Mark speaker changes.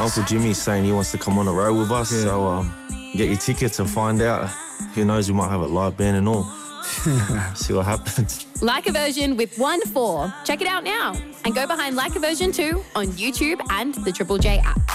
Speaker 1: Uncle Jimmy's saying he wants to come on the road with us.
Speaker 2: Yeah.
Speaker 1: So get your tickets and find out. Who knows, we might have a live band and all. See what happens.
Speaker 3: Like a Version with 1-4. Check it out now and go behind Like a Version 2 on YouTube and the Triple J app.